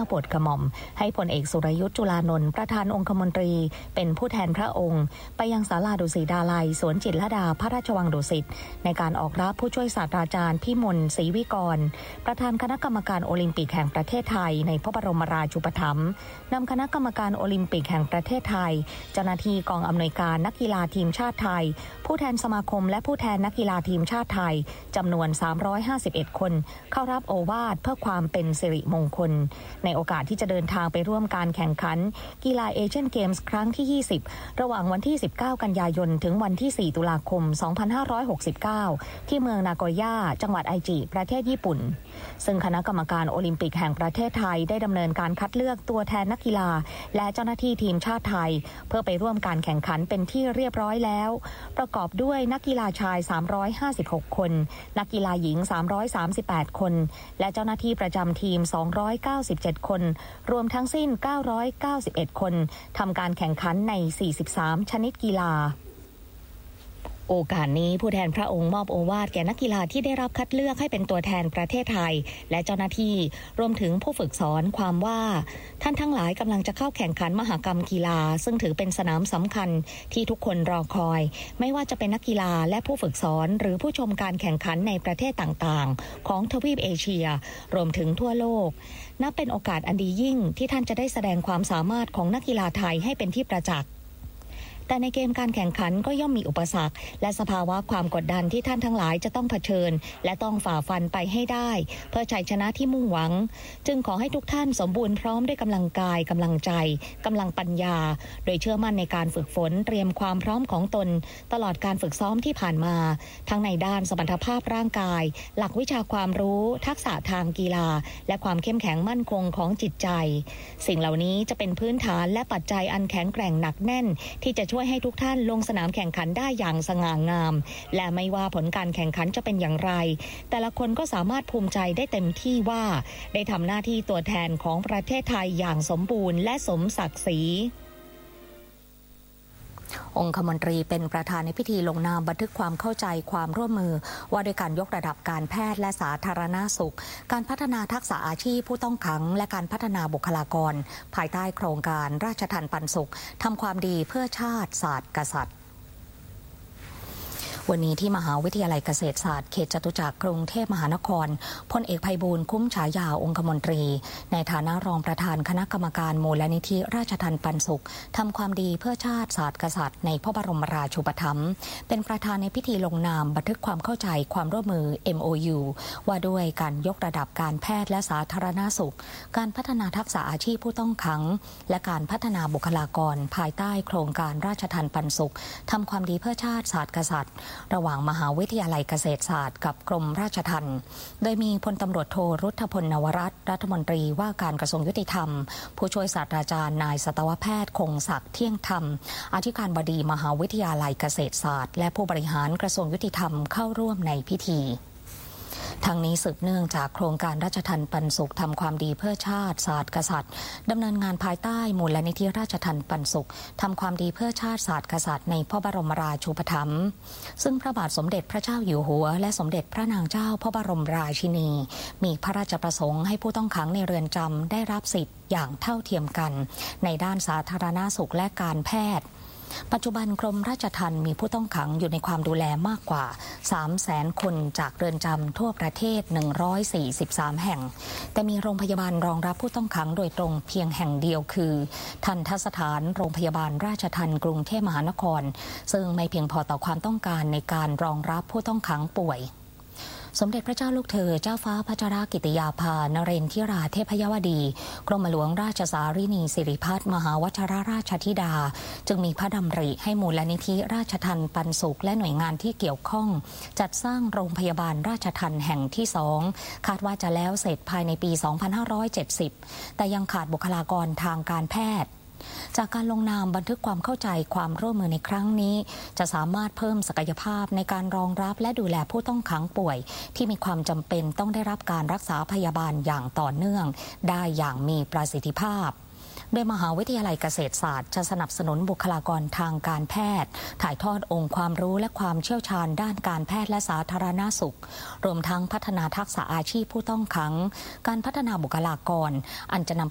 โปรดกระหม่อมให้พลเอกสุรยุทธ์จุลานนท์ประธานองคมนตรีเป็นผู้แทนพระองค์ไปยังศาลาดุสิตดาลัยสวนจิตรลดาพระราชวังดุสิตในการออกรับผู้ช่วยศาสตราจารย์พิมลศรีวิกรประธานคณะกรรมการโอลิมปิกแห่งประเทศไทยในพระบรมราชูปถัมภ์นำคณะกรรมการโอลิมปิกแห่งประเทศไทยเจ้าหน้าที่กองอำนวยการนักกีฬาทีมชาติไทยผู้แทนสมาคมและผู้แทนนักกีฬาทีมชาติไทยจำนวน351คนเข้ารับโอวาทเพื่อความเป็นสิริมงคลในโอกาสที่จะเดินทางไปร่วมการแข่งขันกีฬาเอเชียนเกมส์ครั้งที่20ระหว่างวันที่19กันยายนถึงวันที่4ตุลาคม2569ที่เมืองนาโกย่าจังหวัดไอจิประเทศญี่ปุ่นซึ่งคณะกรรมการโอลิมปิกแห่งประเทศไทยได้ดำเนินการคัดเลือกตัวแทนนักกีฬาและเจ้าหน้าที่ทีมชาติไทยเพื่อไปร่วมการแข่งขันเป็นที่เรียบร้อยแล้วประกอบด้วยนักกีฬาชาย356คนนักกีฬาหญิง338คนและเจ้าหน้าที่ประจำทีม297คนรวมทั้งสิ้น991คนทำการแข่งขันใน43ชนิดกีฬาโอกาสนี้ผู้แทนพระองค์มอบโอวาทแก่นักกีฬาที่ได้รับคัดเลือกให้เป็นตัวแทนประเทศไทยและเจ้าหน้าที่รวมถึงผู้ฝึกสอนความว่าท่านทั้งหลายกำลังจะเข้าแข่งขันมหกรรมกีฬาซึ่งถือเป็นสนามสำคัญที่ทุกคนรอคอยไม่ว่าจะเป็นนักกีฬาและผู้ฝึกสอนหรือผู้ชมการแข่งขันในประเทศต่างๆของทวีปเอเชียรวมถึงทั่วโลกนับเป็นโอกาสอันดียิ่งที่ท่านจะได้แสดงความสามารถของนักกีฬาไทยให้เป็นที่ประจักษ์แต่ในเกมการแข่งขันก็ย่อมมีอุปสรรคและสภาวะความกดดันที่ท่านทั้งหลายจะต้องเผชิญและต้องฝ่าฟันไปให้ได้เพื่อชัยชนะที่มุ่งหวังจึงขอให้ทุกท่านสมบูรณ์พร้อมด้วยกำลังกายกำลังใจกำลังปัญญาโดยเชื่อมั่นในการฝึกฝนเตรียมความพร้อมของตนตลอดการฝึกซ้อมที่ผ่านมาทั้งในด้านสมรรถภาพร่างกายหลักวิชาความรู้ทักษะทางกีฬาและความเข้มแข็งมั่นคงของจิตใจสิ่งเหล่านี้จะเป็นพื้นฐานและปัจจัยอันแข็งแกร่งหนักแน่นที่จะช่วยให้ทุกท่านลงสนามแข่งขันได้อย่างสง่างามและไม่ว่าผลการแข่งขันจะเป็นอย่างไรแต่ละคนก็สามารถภูมิใจได้เต็มที่ว่าได้ทำหน้าที่ตัวแทนของประเทศไทยอย่างสมบูรณ์และสมศักดิ์ศรีองคมนตรีเป็นประธานในพิธีลงนามบันทึกความเข้าใจความร่วมมือว่าด้วยการยกระดับการแพทย์และสาธารณสุขการพัฒนาทักษะอาชีพผู้ต้องขังและการพัฒนาบุคลากรภายใต้โครงการราชทัณฑ์ปันสุขทำความดีเพื่อชาติศาสตร์กษัตริย์วันนี้ที่มหาวิทยาลัยเกษตรศาสตร์เขตจตุจักรกรุงเทพมหานครพลเอกไพบูลย์คุ้มฉายาองคมนตรีในฐานะรองประธานคณะกรรมการมูลนิธิราชทัณฑ์ปันสุขทำความดีเพื่อชาติศาสตร์กษัตริย์ในพระบรมราชูปถัมภ์เป็นประธานในพิธีลงนามบันทึกความเข้าใจความร่วมมือ MOU ว่าด้วยการยกระดับการแพทย์และสาธารณสุขการพัฒนาทักษะอาชีพผู้ต้องขังและการพัฒนาบุคลากรภายใต้โครงการราชทัณฑ์ปันสุขทำความดีเพื่อชาติศาสตร์กษัตริย์ระหว่างมหาวิทยาลัยเกษตรศาสตร์กับกรมราชทัณฑ์โดยมีพลตำรวจโทรุทธพลนวรัตน์รัฐมนตรีว่าการกระทรวงยุติธรรมผู้ช่วยศาสตราจารย์นายสัตวแพทย์คงศักดิ์เที่ยงธรรมอธิการบดีมหาวิทยาลัยเกษตรศาสตร์และผู้บริหารกระทรวงยุติธรรมเข้าร่วมในพิธีทั้งนี้สืบเนื่องจากโครงการราชทัณฑ์ปันสุขทำความดีเพื่อชาติศาสตร์กษัตริย์ดำเนินงานภายใต้มูลนิธิราชทัณฑ์ปันสุขทำความดีเพื่อชาติศาสตร์กษัตริย์ในพระบรมราชูปถัมภ์ซึ่งพระบาทสมเด็จพระเจ้าอยู่หัวและสมเด็จพระนางเจ้าพระบรมราชินีมีพระราชประสงค์ให้ผู้ต้องขังในเรือนจำได้รับสิทธิ์อย่างเท่าเทียมกันในด้านสาธารณสุขและการแพทย์ปัจจุบันกรมราชทัณฑ์มีผู้ต้องขังอยู่ในความดูแลมากกว่า 300,000 คนจากเรือนจำทั่วประเทศ143แห่งแต่มีโรงพยาบาลรองรับผู้ต้องขังโดยตรงเพียงแห่งเดียวคือทัณฑสถานโรงพยาบาลราชทัณฑ์กรุงเทพมหานครซึ่งไม่เพียงพอต่อความต้องการในการรองรับผู้ต้องขังป่วยสมเด็จพระเจ้าลูกเธอเจ้าฟ้าพัชรกิติยาภานเรนทิราเทพยวดีกรมหลวงราชสารินีสิริพัฒน์มหาวชิรราชธิดาจึงมีพระดำริให้มูลนิธิราชทัณฑ์ปันสุขและหน่วยงานที่เกี่ยวข้องจัดสร้างโรงพยาบาลราชทัณฑ์แห่งที่2คาดว่าจะแล้วเสร็จภายในปี2570แต่ยังขาดบุคลากรทางการแพทย์จากการลงนามบันทึกความเข้าใจความร่วมมือในครั้งนี้จะสามารถเพิ่มศักยภาพในการรองรับและดูแลผู้ต้องขังป่วยที่มีความจำเป็นต้องได้รับการรักษาพยาบาลอย่างต่อเนื่องได้อย่างมีประสิทธิภาพโดยมหาวิทยาลัยเกษตรศาสตร์จะสนับสนุนบุคลากรทางการแพทย์ถ่ายทอดองค์ความรู้และความเชี่ยวชาญด้านการแพทย์และสาธารณสุขรวมทั้งพัฒนาทักษะอาชีพผู้ต้องขังการพัฒนาบุคลากรอันจะนำ